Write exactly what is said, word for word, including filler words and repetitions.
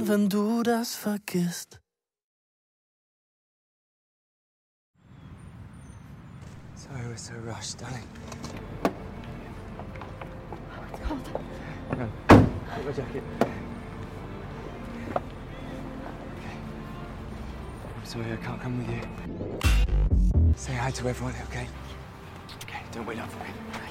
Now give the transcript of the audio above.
wenn du das vergisst. Sorry we're so rushed, darling. Oh, it's cold. No, get my jacket. Okay. I'm sorry I can't come with you. Say hi to everyone, okay? Okay, don't wait up for me.